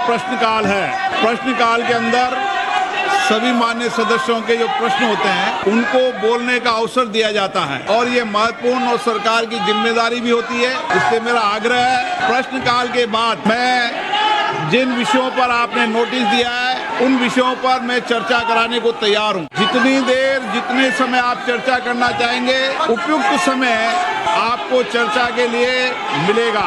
प्रश्नकाल है। प्रश्नकाल के अंदर सभी मान्य सदस्यों के जो प्रश्न होते हैं उनको बोलने का अवसर दिया जाता है और ये महत्वपूर्ण और सरकार की जिम्मेदारी भी होती है। इसलिए मेरा आग्रह है, प्रश्नकाल के बाद मैं जिन विषयों पर आपने नोटिस दिया है उन विषयों पर मैं चर्चा कराने को तैयार हूँ। जितनी देर जितने समय आप चर्चा करना चाहेंगे उपयुक्त समय आपको चर्चा के लिए मिलेगा।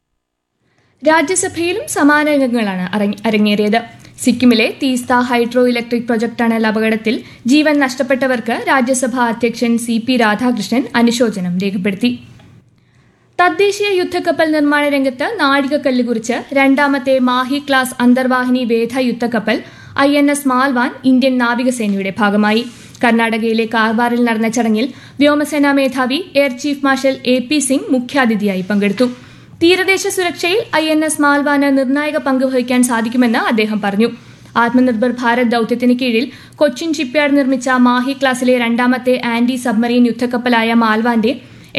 രാജ്യസഭയിലും സമാന രംഗങ്ങളാണ് അരങ്ങേറിയത്. സിക്കിമിലെ Teesta hydro electric project tunnel അപകടത്തിൽ ജീവൻ നഷ്ടപ്പെട്ടവർക്ക് രാജ്യസഭാ അധ്യക്ഷൻ CP രാധാകൃഷ്ണൻ അനുശോചനം രേഖപ്പെടുത്തി. തദ്ദേശീയ യുദ്ധക്കപ്പൽ നിർമ്മാണ രംഗത്ത് നാഴികക്കല്ല് കുറിച്ച് രണ്ടാമത്തെ Mahe class അന്തർവാഹിനി വേധ യുദ്ധക്കപ്പൽ INS Malvan Indian നാവികസേനയുടെ ഭാഗമായി. കർണാടകയിലെ കാർവാറിൽ നടന്ന ചടങ്ങിൽ വ്യോമസേനാ മേധാവി air chief marshal AP Singh മുഖ്യാതിഥിയായി പങ്കെടുത്തു. തീരദേശ സുരക്ഷയിൽ INS മാൽവാന് നിർണായക പങ്ക് വഹിക്കാൻ സാധിക്കുമെന്ന് അദ്ദേഹം പറഞ്ഞു. ആത്മനിർഭർ ഭാരത് ദൌത്യത്തിന് കീഴിൽ കൊച്ചിൻ ഷിപ്പ്യാർഡ് നിർമ്മിച്ച മാഹി ക്ലാസിലെ രണ്ടാമത്തെ ആന്റി സബ്മറീൻ യുദ്ധക്കപ്പലായ മാൽവാന്റെ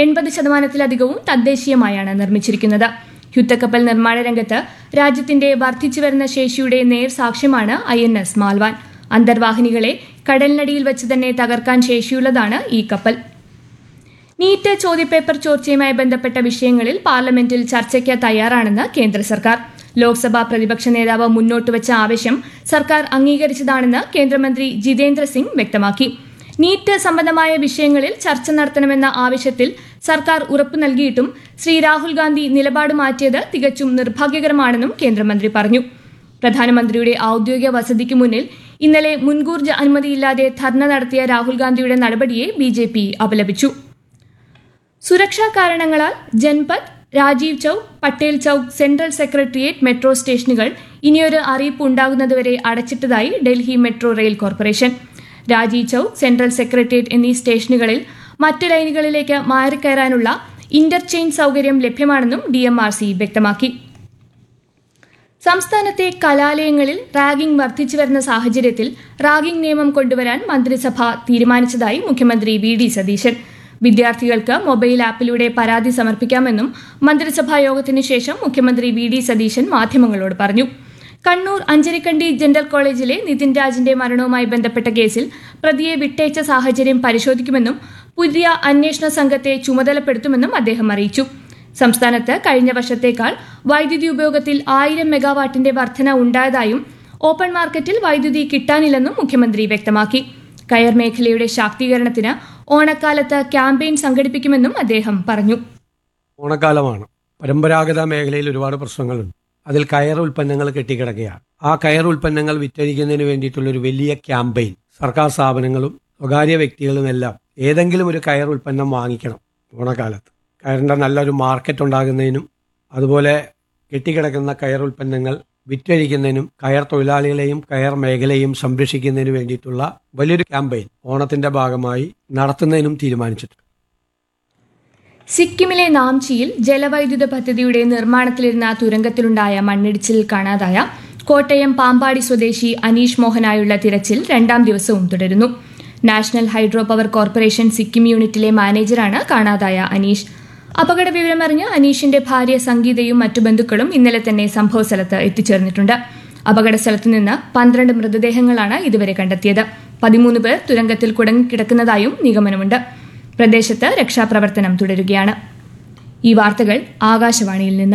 80% തദ്ദേശീയമായാണ് നിർമ്മിച്ചിരിക്കുന്നത്. യുദ്ധക്കപ്പൽ നിർമ്മാണ രംഗത്ത് രാജ്യത്തിന്റെ വർദ്ധിച്ചുവരുന്ന ശേഷിയുടെ നേർസാക്ഷ്യമാണ് INS മാൽവാൻ. അന്തർവാഹിനികളെ കടലിനടിയിൽ വെച്ച് തന്നെ തകർക്കാൻ ശേഷിയുള്ളതാണ് ഈ കപ്പൽ. നീറ്റ് ചോദ്യപേപ്പർ ചോർച്ചയുമായി ബന്ധപ്പെട്ട വിഷയങ്ങളിൽ പാർലമെന്റിൽ ചർച്ചയ്ക്ക് തയ്യാറാണെന്ന് കേന്ദ്ര സർക്കാർ. ലോക്സഭാ പ്രതിപക്ഷ നേതാവ് മുന്നോട്ടുവച്ച ആവശ്യം സർക്കാർ അംഗീകരിച്ചതാണെന്ന് കേന്ദ്രമന്ത്രി ജിതേന്ദ്ര സിംഗ് വ്യക്തമാക്കി. നീറ്റ് സംബന്ധമായ വിഷയങ്ങളിൽ ചർച്ച നടത്തണമെന്ന ആവശ്യത്തിൽ സർക്കാർ ഉറപ്പു നൽകിയിട്ടും ശ്രീ രാഹുൽ ഗാന്ധി നിലപാട് മാറ്റിയത് തികച്ചും നിർഭാഗ്യകരമാണെന്നും കേന്ദ്രമന്ത്രി പറഞ്ഞു. പ്രധാനമന്ത്രിയുടെ ഔദ്യോഗിക വസതിക്ക് മുന്നിൽ ഇന്നലെ മുൻകൂർ അനുമതിയില്ലാതെ ധർണ നടത്തിയ രാഹുൽ ഗാന്ധിയുടെ നടപടിയെ BJP അപലപിച്ചു. സുരക്ഷാ കാരണങ്ങളാൽ Janpath, Rajeev chowk, Patel chowk, central secretariat metro സ്റ്റേഷനുകൾ ഇനിയൊരു അറിയിപ്പ് ഉണ്ടാകുന്നതുവരെ അടച്ചിട്ടതായി Delhi metro rail corporation. Rajeev chowk, central secretariat എന്നീ സ്റ്റേഷനുകളിൽ മറ്റ് ലൈനുകളിലേക്ക് മാറിക്കയറാനുള്ള ഇന്റർചേഞ്ച് സൌകര്യം ലഭ്യമാണെന്നും DMRC വ്യക്തമാക്കി. സംസ്ഥാനത്തെ കലാലയങ്ങളിൽ റാഗിംഗ് വർദ്ധിച്ചുവരുന്ന സാഹചര്യത്തിൽ റാഗിംഗ് നിയമം കൊണ്ടുവരാൻ മന്ത്രിസഭ തീരുമാനിച്ചതായി മുഖ്യമന്ത്രി VD സതീശൻ. വിദ്യാർത്ഥികൾക്ക് മൊബൈൽ ആപ്പിലൂടെ പരാതി സമർപ്പിക്കാമെന്നും മന്ത്രിസഭാ യോഗത്തിനു ശേഷം മുഖ്യമന്ത്രി VD സതീശൻ മാധ്യമങ്ങളോട് പറഞ്ഞു. കണ്ണൂർ അഞ്ചരിക്കണ്ടി ജനറൽ കോളേജിലെ നിതിൻ രാജിന്റെ മരണവുമായി ബന്ധപ്പെട്ട കേസിൽ പ്രതിയെ വിട്ടയച്ച സാഹചര്യം പരിശോധിക്കുമെന്നും പുതിയ അന്വേഷണ സംഘത്തെ ചുമതലപ്പെടുത്തുമെന്നും അദ്ദേഹം അറിയിച്ചു. സംസ്ഥാനത്ത് കഴിഞ്ഞ വർഷത്തേക്കാൾ വൈദ്യുതി ഉപയോഗത്തിൽ 1000 മെഗാവാട്ടിന്റെ വർധന ഉണ്ടായതായും ഓപ്പൺ മാർക്കറ്റിൽ വൈദ്യുതി കിട്ടാനില്ലെന്നും മുഖ്യമന്ത്രി വ്യക്തമാക്കി. കയർ മേഖലയുടെ ശാക്തീകരണത്തിന് ഓണക്കാലത്ത് ക്യാമ്പയിൻ സംഘടിപ്പിക്കുമെന്നും അദ്ദേഹം പറഞ്ഞു. ഓണക്കാലമാണ്. പരമ്പരാഗത മേഖലയിൽ ഒരുപാട് പ്രശ്നങ്ങളുണ്ട്. അതിൽ കയർ ഉൽപ്പന്നങ്ങൾ കെട്ടിക്കിടക്കുകയാണ്. ആ കയർ ഉൽപ്പന്നങ്ങൾ വിറ്റഴിക്കുന്നതിന് വേണ്ടിയിട്ടുള്ളൊരു വലിയ ക്യാമ്പയിൻ സർക്കാർ സ്ഥാപനങ്ങളും സ്വകാര്യ വ്യക്തികളും എല്ലാം ഏതെങ്കിലും ഒരു കയർ ഉൽപ്പന്നം വാങ്ങിക്കണം ഓണക്കാലത്ത്. കയറിൻ്റെ നല്ലൊരു മാർക്കറ്റ് ഉണ്ടാകുന്നതിനും അതുപോലെ കെട്ടിക്കിടക്കുന്ന കയർ ഉൽപ്പന്നങ്ങൾ വിറ്റഴിക്കുന്നതിനും കയർ തൊഴിലാളികളെയും കയർ മേഖലയും സംരക്ഷിക്കുന്നതിന് വേണ്ടിയിട്ടുള്ള വലിയൊരു ക്യാമ്പയിൻ ഓണത്തിന്റെ ഭാഗമായി നടത്തുന്നതിനും തീരുമാനിച്ചിട്ടുണ്ട്. സിക്കിമിലെ നാംചിയിൽ ജലവൈദ്യുത പദ്ധതിയുടെ നിർമ്മാണത്തിലിരുന്ന തുരങ്കത്തിലുണ്ടായ മണ്ണിടിച്ചിലിൽ കാണാതായ കോട്ടയം പാമ്പാടി സ്വദേശി അനീഷ് മോഹനായുള്ള തിരച്ചിൽ 2ാം ദിവസവും തുടരുന്നു. National hydro power corporation Sikkim യൂണിറ്റിലെ മാനേജറാണ് കാണാതായ അനീഷ്. അപകട വിവരമറിഞ്ഞ് അനീഷിന്റെ ഭാര്യ സംഗീതയും മറ്റു ബന്ധുക്കളും ഇന്നലെ തന്നെ സംഭവസ്ഥലത്ത് എത്തിച്ചേർന്നിട്ടുണ്ട്. അപകട സ്ഥലത്തു നിന്ന് 12 മൃതദേഹങ്ങളാണ് ഇതുവരെ കണ്ടെത്തിയത്. 13 പേർ തുരങ്കത്തിൽ കുടുങ്ങിക്കിടക്കുന്നതായും നിഗമനമുണ്ട്. പ്രദേശത്ത് രക്ഷാപ്രവർത്തനം തുടരുകയാണ്. ഈ വാർത്തകൾ ആകാശവാണിയിൽ നിന്ന്.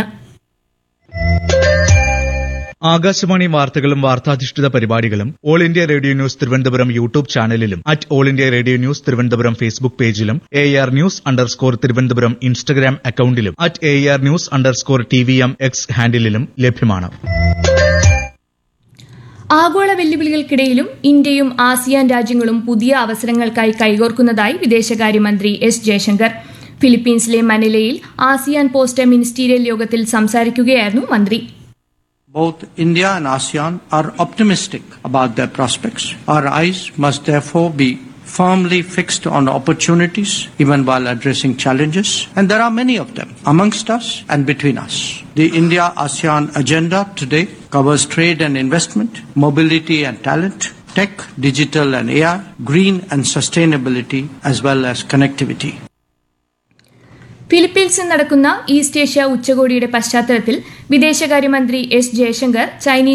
ആകാശവാണി വാർത്തകളും വാർത്താധിഷ്ഠിത പരിപാടികളും all India radio news Thiruvananthapuram YouTube ചാനലിലും all India radio news Thiruvananthapuram Facebook പേജിലും AR ന്യൂസ് തിരുവനന്തപുരം ഇൻസ്റ്റഗ്രാം അക്കൌണ്ടിലും AR ന്യൂസ് TVM X ഹാൻഡിലും ലഭ്യമാണ്. ആഗോള വെല്ലുവിളികൾക്കിടയിലും ഇന്ത്യയും ആസിയാൻ രാജ്യങ്ങളും പുതിയ അവസരങ്ങൾക്കായി കൈകോർക്കുന്നതായി വിദേശകാര്യമന്ത്രി S Jaishankar. ഫിലിപ്പീൻസിലെ മനിലയിൽ ASEAN post ministerial യോഗത്തിൽ സംസാരിക്കുകയായിരുന്നു മന്ത്രി. Both India and ASEAN are optimistic about their prospects. Our eyes must therefore be firmly fixed on opportunities even while addressing challenges, and there are many of them amongst us and between us. The India-ASEAN agenda today covers trade and investment, mobility and talent, tech, digital and AI, green and sustainability, as well as connectivity. ഫിലിപ്പീൻസിൽ നടക്കുന്ന east Asia ഉച്ചകോടിയുടെ പശ്ചാത്തലത്തിൽ വിദേശകാര്യമന്ത്രി S Jaishankar Chinese